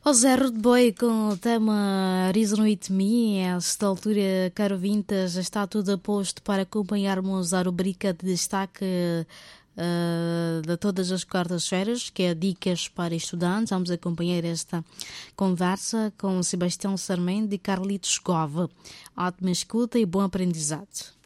O Zero de Boi com o tema Reason With Me. A esta altura, caro Vintas, está tudo a posto para acompanharmos a rubrica de destaque de todas as quartas-feiras, que é Dicas para Estudantes. Vamos acompanhar esta conversa com Sebastião Sarmento e Carlitos Gove. Ótima escuta e bom aprendizado.